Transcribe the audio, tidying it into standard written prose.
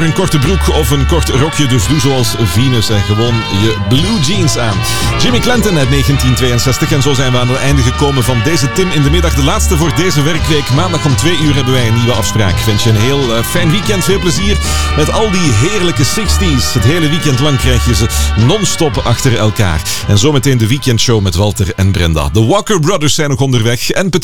Een korte broek of een kort rokje, dus doe zoals Venus en gewoon je blue jeans aan. Jimmy Clanton uit 1962 en zo zijn we aan het einde gekomen van deze Tim in de middag. De laatste voor deze werkweek. Maandag om 2 uur hebben wij een nieuwe afspraak. Ik wens je een heel fijn weekend, veel plezier met al die heerlijke 60s. Het hele weekend lang krijg je ze non-stop achter elkaar. En zometeen de weekendshow met Walter en Brenda. De Walker Brothers zijn nog onderweg en